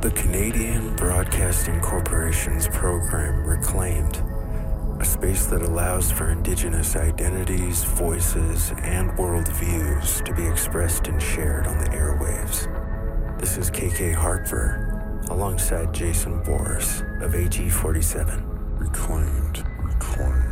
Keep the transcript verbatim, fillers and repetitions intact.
The Canadian Broadcasting Corporation's program Reclaimed, a space that allows for Indigenous identities, voices, and worldviews to be expressed and shared on the airwaves. This is K K Hartver, alongside Jason Boris of A G forty-seven. Reclaimed, reclaimed.